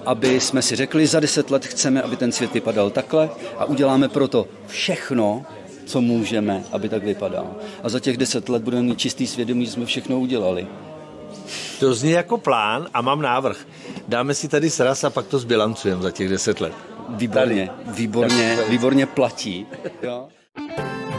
aby jsme si řekli, za 10 let chceme, aby ten svět vypadal takhle a uděláme proto všechno, co můžeme, aby tak vypadal. A za těch 10 let budeme mít čistý svědomí, že jsme všechno udělali. To zní jako plán a mám návrh. Dáme si tady sraz a pak to zbilancujeme za těch 10 let. Výborně platí. Jo?